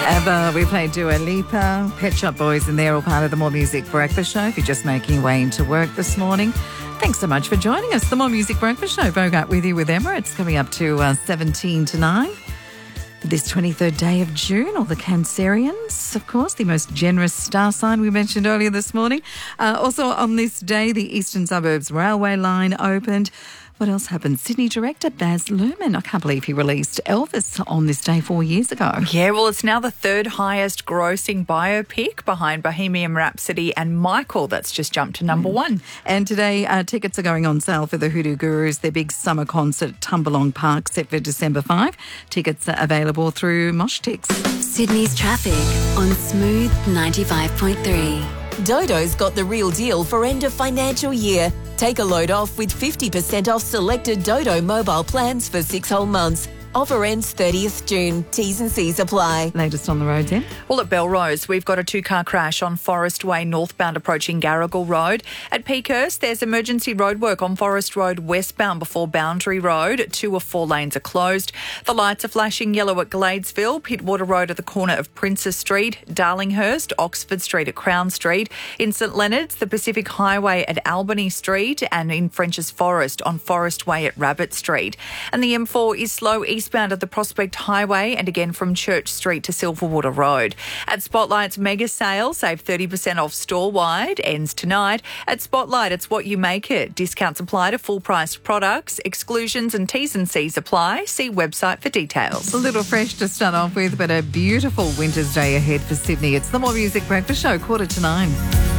ABBA, we played Dua Lipa, Pet Shop Boys, and they're all part of the More Music Breakfast Show. If you're just making your way into work this morning, thanks so much for joining us. The More Music Breakfast Show, Bogart with you with Emma. It's coming up to 17 to 9. This 23rd day of June, all the Cancerians, of course, the most generous star sign we mentioned earlier this morning. Also on this day, the Eastern Suburbs Railway line opened. What else happened? Sydney director Baz Luhrmann, I can't believe he released Elvis on this day 4 years ago. Yeah, well, it's now the third highest grossing biopic behind Bohemian Rhapsody and Michael. That's just jumped to number one. And today, tickets are going on sale for the Hoodoo Gurus, their big summer concert at Tumbalong Park, set for December 5. Tickets are available through Moshtix. Sydney's traffic on Smooth 95.3. Dodo's got the real deal for end of financial year. Take a load off with 50% off selected Dodo mobile plans for 6 whole months. Offer ends 30th June. T's and C's apply. Latest on the roads, Em? Well, at Belrose, we've got a two-car crash on Forest Way northbound approaching Garrigal Road. At Peakhurst, there's emergency roadwork on Forest Road westbound before Boundary Road. 2 of 4 lanes are closed. The lights are flashing yellow at Gladesville, Pittwater Road at the corner of Princess Street, Darlinghurst, Oxford Street at Crown Street. In St Leonard's, the Pacific Highway at Albany Street, and in French's Forest on Forest Way at Rabbit Street. And the M4 is slow eastbound at the Prospect Highway and again from Church Street to Silverwater Road. At Spotlight's mega sale, save 30% off store-wide, ends tonight. At Spotlight, it's what you make it. Discounts apply to full-priced products. Exclusions and T's and C's apply. See website for details. A little fresh to start off with, but a beautiful winter's day ahead for Sydney. It's the More Music Breakfast Show, 8:45.